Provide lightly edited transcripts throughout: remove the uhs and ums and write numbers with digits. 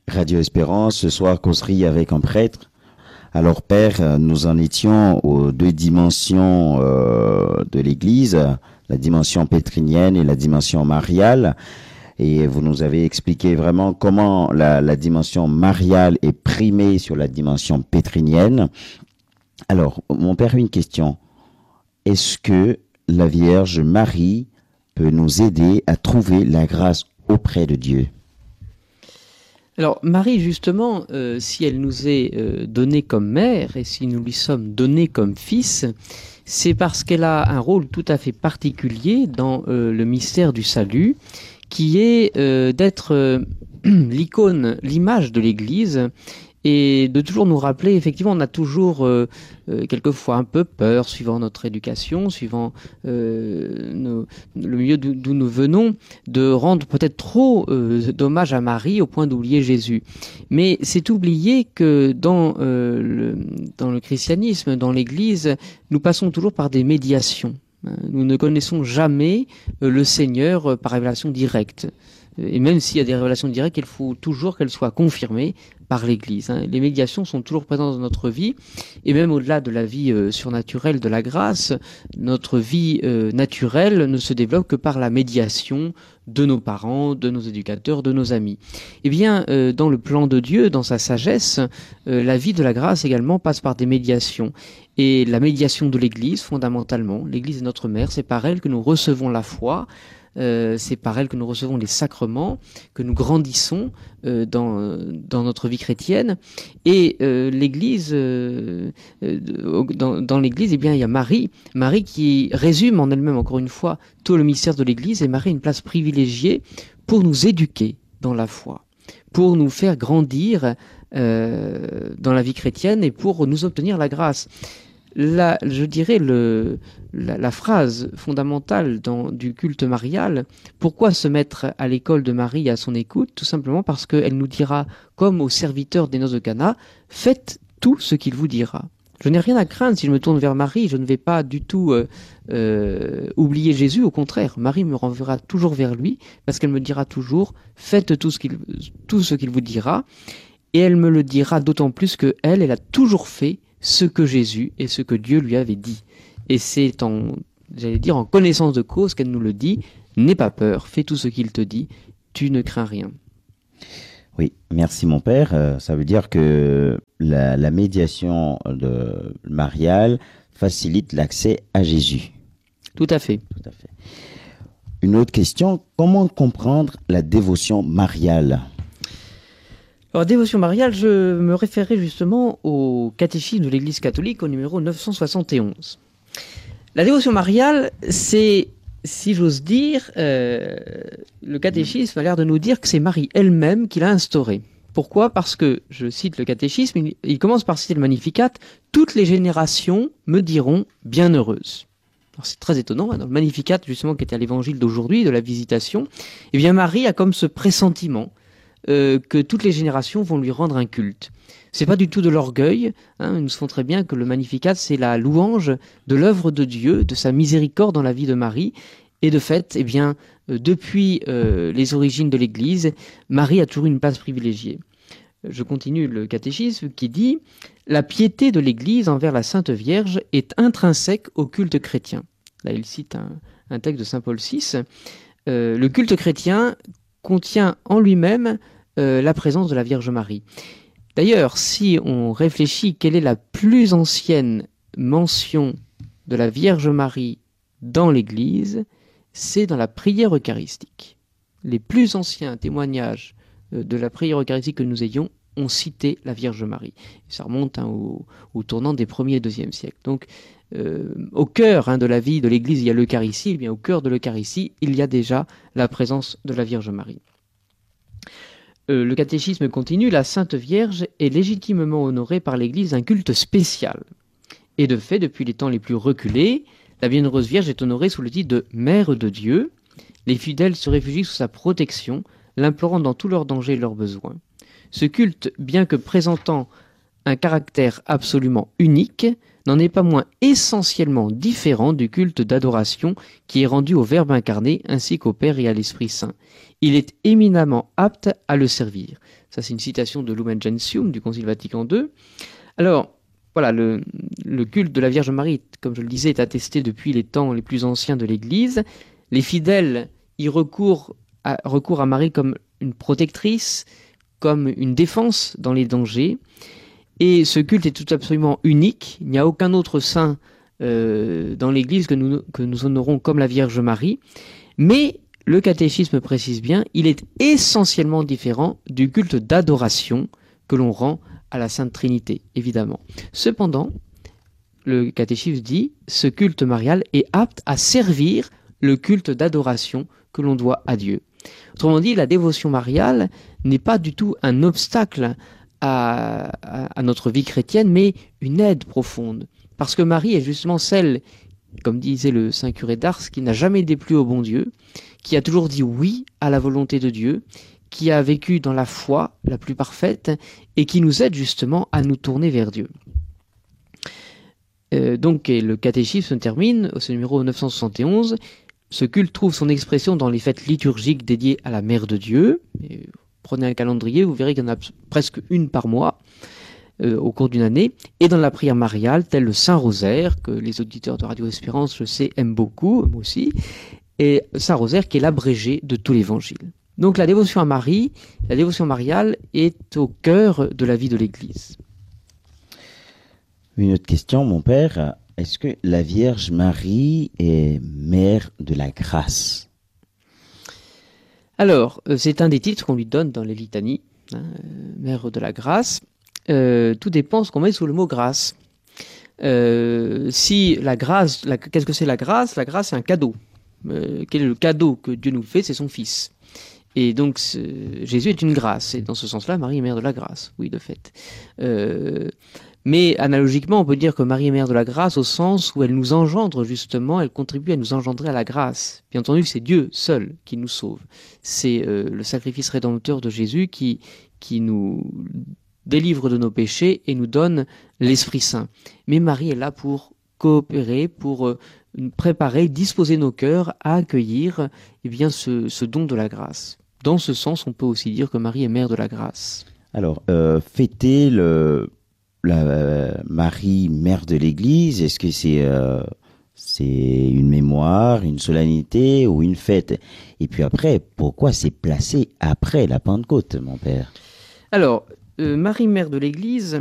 Radio Espérance, ce soir, causerie avec un prêtre. Alors, Père, nous en étions aux deux dimensions de l'Église, la dimension pétrinienne et la dimension mariale. Et vous nous avez expliqué vraiment comment la dimension mariale est primée sur la dimension pétrinienne. Alors, mon Père, une question. Est-ce que la Vierge Marie peut nous aider à trouver la grâce auprès de Dieu? Alors Marie, justement, si elle nous est donnée comme mère et si nous lui sommes donnés comme fils, c'est parce qu'elle a un rôle tout à fait particulier dans le mystère du salut, qui est d'être l'icône, l'image de l'Église, et de toujours nous rappeler, effectivement, on a toujours quelquefois un peu peur, suivant notre éducation, suivant le milieu d'où nous venons, de rendre peut-être trop d'hommage à Marie au point d'oublier Jésus. Mais c'est oublier que dans le christianisme, dans l'Église, nous passons toujours par des médiations. Nous ne connaissons jamais le Seigneur par révélation directe. Et même s'il y a des révélations directes, il faut toujours qu'elles soient confirmées par l'Église. Les médiations sont toujours présentes dans notre vie, et même au-delà de la vie surnaturelle de la grâce, notre vie naturelle ne se développe que par la médiation de nos parents, de nos éducateurs, de nos amis. Eh bien, dans le plan de Dieu, dans sa sagesse, la vie de la grâce également passe par des médiations. Et la médiation de l'Église, fondamentalement, l'Église est notre mère, c'est par elle que nous recevons la foi, c'est par elle que nous recevons les sacrements, que nous grandissons dans notre vie chrétienne. Et l'Église, dans l'Église, eh bien, il y a Marie qui résume en elle-même, encore une fois, tout le mystère de l'Église. Et Marie a une place privilégiée pour nous éduquer dans la foi, pour nous faire grandir dans la vie chrétienne et pour nous obtenir la grâce. Je dirais la phrase fondamentale du culte marial, pourquoi se mettre à l'école de Marie à son écoute? Tout simplement parce qu'elle nous dira, comme aux serviteurs des noces de Cana, faites tout ce qu'il vous dira. Je n'ai rien à craindre si je me tourne vers Marie, je ne vais pas du tout oublier Jésus, au contraire, Marie me renverra toujours vers lui, parce qu'elle me dira toujours, faites tout ce qu'il vous dira, et elle me le dira d'autant plus qu'elle a toujours fait ce que Jésus et ce que Dieu lui avait dit. Et c'est en connaissance de cause qu'elle nous le dit, n'aie pas peur, fais tout ce qu'il te dit, tu ne crains rien. Oui, merci mon Père. Ça veut dire que la médiation mariale facilite l'accès à Jésus. Tout à fait. Tout à fait. Une autre question, comment comprendre la dévotion mariale ? Alors, dévotion mariale, je me référais justement au catéchisme de l'Église catholique au numéro 971. La dévotion mariale, c'est, si j'ose dire, le catéchisme a l'air de nous dire que c'est Marie elle-même qui l'a instauré. Pourquoi ? Parce que, je cite le catéchisme, il commence par citer le Magnificat, « Toutes les générations me diront bienheureuses ». Alors c'est très étonnant, dans le Magnificat, justement, qui était à l'évangile d'aujourd'hui, de la visitation, eh bien Marie a comme ce pressentiment que toutes les générations vont lui rendre un culte. C'est pas du tout de l'orgueil, nous savons très bien que le Magnificat, c'est la louange de l'œuvre de Dieu, de sa miséricorde dans la vie de Marie, et de fait, eh bien, depuis les origines de l'Église, Marie a toujours une place privilégiée. Je continue le catéchisme qui dit « La piété de l'Église envers la Sainte Vierge est intrinsèque au culte chrétien ». Là, il cite un texte de saint Paul VI. Le culte chrétien contient en lui-même la présence de la Vierge Marie. D'ailleurs, si on réfléchit quelle est la plus ancienne mention de la Vierge Marie dans l'Église, c'est dans la prière eucharistique. Les plus anciens témoignages de la prière eucharistique que nous ayons ont cité la Vierge Marie. Ça remonte au tournant des 1er et 2e siècles. Donc, au cœur de la vie de l'Église, il y a l'Eucharistie. Et bien, au cœur de l'Eucharistie, il y a déjà la présence de la Vierge Marie. Le catéchisme continue, la Sainte Vierge est légitimement honorée par l'Église d'un culte spécial. Et de fait, depuis les temps les plus reculés, la Bienheureuse Vierge est honorée sous le titre de Mère de Dieu. Les fidèles se réfugient sous sa protection, l'implorant dans tous leurs dangers et leurs besoins. Ce culte, bien que présentant un caractère absolument unique, n'en est pas moins essentiellement différent du culte d'adoration qui est rendu au Verbe incarné ainsi qu'au Père et à l'Esprit Saint. Il est éminemment apte à le servir. Ça, c'est une citation de Lumen Gentium du Concile Vatican II. Alors, voilà, le culte de la Vierge Marie, comme je le disais, est attesté depuis les temps les plus anciens de l'Église. Les fidèles y recourent à Marie comme une protectrice, comme une défense dans les dangers. Et ce culte est tout absolument unique. Il n'y a aucun autre saint dans l'Église que nous honorons comme la Vierge Marie. Mais le catéchisme précise bien, il est essentiellement différent du culte d'adoration que l'on rend à la Sainte Trinité, évidemment. Cependant, le catéchisme dit, ce culte marial est apte à servir le culte d'adoration que l'on doit à Dieu. Autrement dit, la dévotion mariale n'est pas du tout un obstacle à notre vie chrétienne, mais une aide profonde. Parce que Marie est justement celle, comme disait le saint curé d'Ars, qui n'a jamais déplu au bon Dieu, qui a toujours dit oui à la volonté de Dieu, qui a vécu dans la foi la plus parfaite et qui nous aide justement à nous tourner vers Dieu. Donc, et le catéchisme termine au numéro 971. Ce culte trouve son expression dans les fêtes liturgiques dédiées à la Mère de Dieu. Et prenez un calendrier, vous verrez qu'il y en a presque une par mois au cours d'une année, et dans la prière mariale, telle le Saint-Rosaire, que les auditeurs de Radio Espérance, je sais, aiment beaucoup, moi aussi, et Saint-Rosaire qui est l'abrégé de tout l'Évangile. Donc la dévotion à Marie, la dévotion mariale est au cœur de la vie de l'Église. Une autre question, mon père. Est-ce que la Vierge Marie est mère de la grâce? Alors, c'est un des titres qu'on lui donne dans les litanies, mère de la grâce. Tout dépend ce qu'on met sous le mot grâce. Si la grâce, qu'est-ce que c'est la grâce? La grâce, c'est un cadeau. Quel est le cadeau que Dieu nous fait? C'est son Fils. Et donc, Jésus est une grâce. Et dans ce sens-là, Marie est mère de la grâce. Oui, de fait. Mais analogiquement, on peut dire que Marie est mère de la grâce au sens où elle nous engendre justement, elle contribue à nous engendrer à la grâce. Bien entendu, c'est Dieu seul qui nous sauve. C'est le sacrifice rédempteur de Jésus qui nous délivre de nos péchés et nous donne l'Esprit Saint. Mais Marie est là pour coopérer, pour préparer, disposer nos cœurs à accueillir ce don de la grâce. Dans ce sens, on peut aussi dire que Marie est mère de la grâce. Alors, fêter la Marie, mère de l'Église, est-ce que c'est une mémoire, une solennité ou une fête? Et puis après, pourquoi c'est placé après la Pentecôte, mon père? Alors, Marie, mère de l'Église,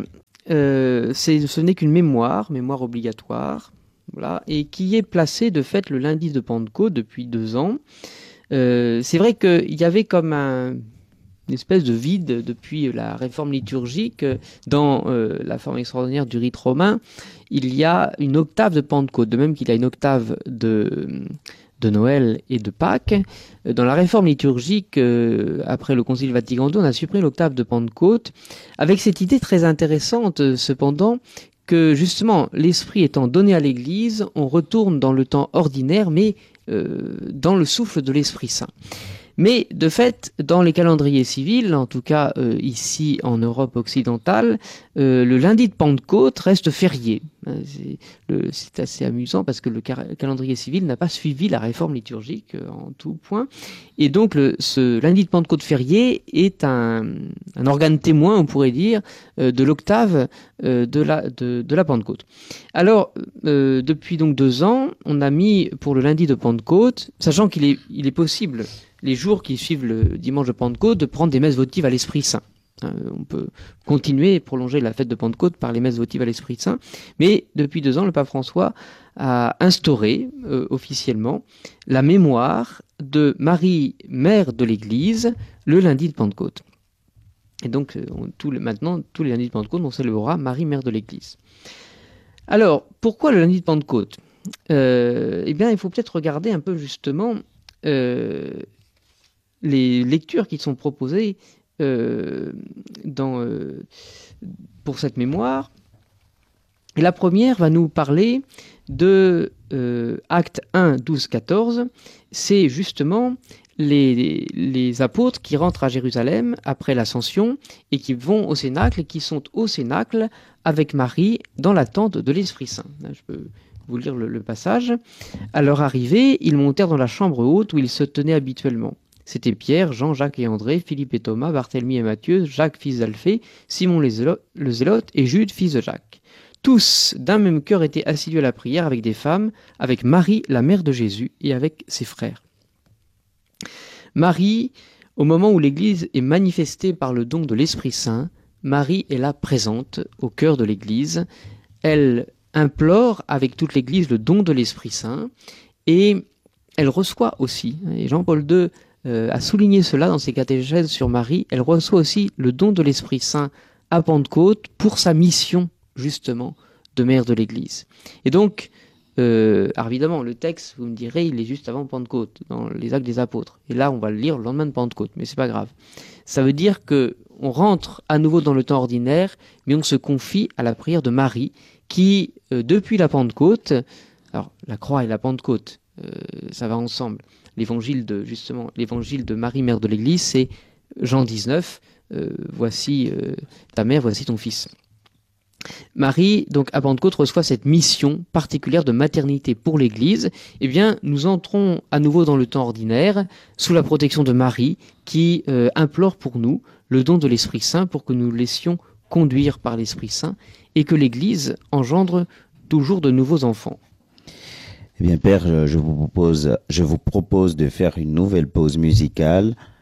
ce n'est qu'une mémoire obligatoire, voilà, et qui est placée de fait le lundi de Pentecôte depuis 2 ans. C'est vrai qu'il y avait comme une espèce de vide depuis la réforme liturgique. Dans la forme extraordinaire du rite romain, il y a une octave de Pentecôte, de même qu'il y a une octave de Noël et de Pâques. Dans la réforme liturgique, après le Concile Vatican II, on a supprimé l'octave de Pentecôte, avec cette idée très intéressante, cependant, que justement, l'Esprit étant donné à l'Église, on retourne dans le temps ordinaire, mais dans le souffle de l'Esprit Saint. Mais de fait, dans les calendriers civils, en tout cas ici en Europe occidentale, le lundi de Pentecôte reste férié. C'est assez amusant parce que le calendrier civil n'a pas suivi la réforme liturgique en tout point. Et donc ce lundi de Pentecôte férié est un organe témoin, on pourrait dire, de l'octave de la Pentecôte. Alors, depuis donc 2 ans, on a mis pour le lundi de Pentecôte, sachant qu'il est possible les jours qui suivent le dimanche de Pentecôte, de prendre des messes votives à l'Esprit Saint. On peut continuer et prolonger la fête de Pentecôte par les messes votives à l'Esprit Saint, mais depuis 2 ans, le pape François a instauré officiellement la mémoire de Marie, mère de l'Église, le lundi de Pentecôte. Et donc, maintenant, tous les lundis de Pentecôte, on célébrera Marie, mère de l'Église. Alors, pourquoi le lundi de Pentecôte? Il faut peut-être regarder un peu justement les lectures qui sont proposées pour cette mémoire. Et la première va nous parler de Actes 1, 12, 14. C'est justement les apôtres qui rentrent à Jérusalem après l'Ascension et qui vont au Cénacle et qui sont au Cénacle avec Marie dans l'attente de l'Esprit Saint. Je peux vous lire le passage. À leur arrivée, ils montèrent dans la chambre haute où ils se tenaient habituellement. C'étaient Pierre, Jean, Jacques et André, Philippe et Thomas, Barthélemy et Matthieu, Jacques fils d'Alphée, Simon le Zélote et Jude fils de Jacques. Tous, d'un même cœur, étaient assidus à la prière avec des femmes, avec Marie, la mère de Jésus, et avec ses frères. Marie, au moment où l'Église est manifestée par le don de l'Esprit Saint, Marie est là présente au cœur de l'Église. Elle implore avec toute l'Église le don de l'Esprit Saint et elle reçoit aussi, et Jean-Paul II a souligné cela dans ses catéchèses sur Marie, elle reçoit aussi le don de l'Esprit Saint à Pentecôte pour sa mission justement de mère de l'Église. Et donc, alors évidemment, le texte, vous me direz, il est juste avant Pentecôte, dans les Actes des Apôtres. Et là, on va le lire le lendemain de Pentecôte, mais c'est pas grave. Ça veut dire que on rentre à nouveau dans le temps ordinaire, mais on se confie à la prière de Marie, qui, depuis la Pentecôte, alors la croix et la Pentecôte, ça va ensemble. L'évangile de Marie, mère de l'Église, c'est Jean 19, voici ta mère, voici ton fils. Marie, donc à Pentecôte, reçoit cette mission particulière de maternité pour l'Église. Eh bien, nous entrons à nouveau dans le temps ordinaire, sous la protection de Marie, qui implore pour nous le don de l'Esprit Saint pour que nous laissions conduire par l'Esprit Saint et que l'Église engendre toujours de nouveaux enfants. Eh bien, Père, je vous propose de faire une nouvelle pause musicale